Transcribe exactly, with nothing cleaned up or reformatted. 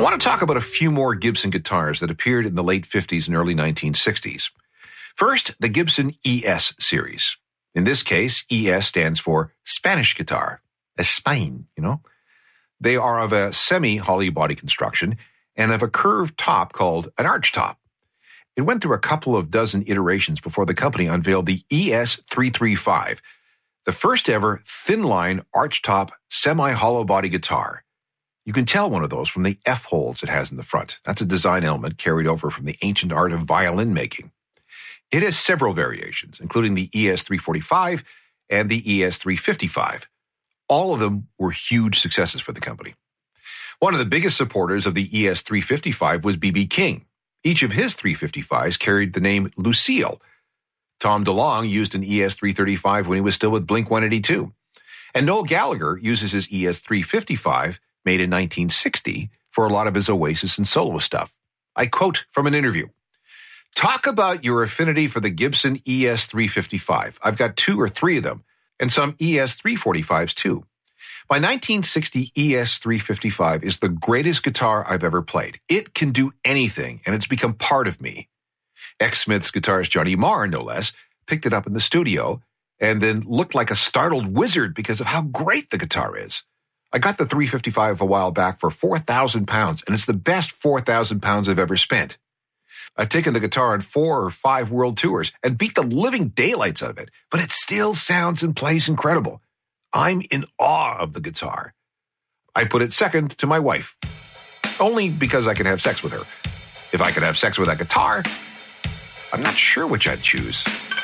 want to talk about a few more Gibson guitars that appeared in the late fifties and early nineteen sixties. First, the Gibson E S series. In this case, E S stands for Spanish guitar, España, you know. They are of a semi-hollow body construction and of a curved top called an arch top. It went through a couple of dozen iterations before the company unveiled the E S three thirty-five, the first ever thin-line arch top semi-hollow body guitar. You can tell one of those from the F-holes it has in the front. That's a design element carried over from the ancient art of violin making. It has several variations, including the E S three forty-five and the E S three fifty-five. All of them were huge successes for the company. One of the biggest supporters of the E S three fifty-five was B B King. Each of his three fifty-fives carried the name Lucille. Tom DeLonge used an E S three thirty-five when he was still with Blink one eighty-two. And Noel Gallagher uses his E S three fifty-five, made in nineteen sixty, for a lot of his Oasis and solo stuff. I quote from an interview, "Talk about your affinity for the Gibson E S three fifty-five. I've got two or three of them, and some E S three forty-fives too. My nineteen sixty E S three fifty-five is the greatest guitar I've ever played. It can do anything, and it's become part of me." Ex-Smiths guitarist Johnny Marr, no less, picked it up in the studio and then looked like a startled wizard because of how great the guitar is. "I got the three fifty-five a while back for four thousand pounds, and it's the best four thousand pounds I've ever spent. I've taken the guitar on four or five world tours and beat the living daylights out of it, but it still sounds and plays incredible. I'm in awe of the guitar. I put it second to my wife, only because I can have sex with her. If I could have sex with that guitar, I'm not sure which I'd choose."